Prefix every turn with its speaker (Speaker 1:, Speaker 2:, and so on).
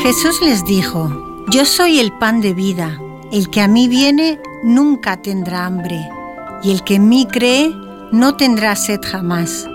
Speaker 1: Jesús les dijo: Yo soy el pan de vida. El que a mí viene nunca tendrá hambre, y el que en mí cree no tendrá sed jamás.